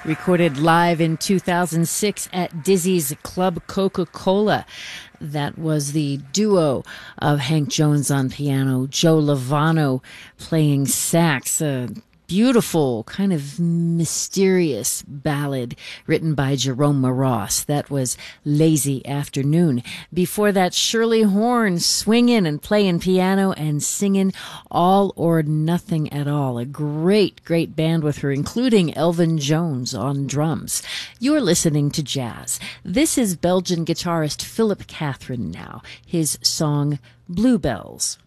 Recorded live in 2006 at Dizzy's Club Coca-Cola. That was the duo of Hank Jones on piano, Joe Lovano playing sax. A beautiful, kind of mysterious ballad written by Jerome Ross. That was Lazy Afternoon. Before that, Shirley Horn swinging and playing piano and singing All or Nothing at All. A great, great band with her, including Elvin Jones on drums. You're listening to jazz. This is Belgian guitarist Philip Catherine now. His song Bluebells.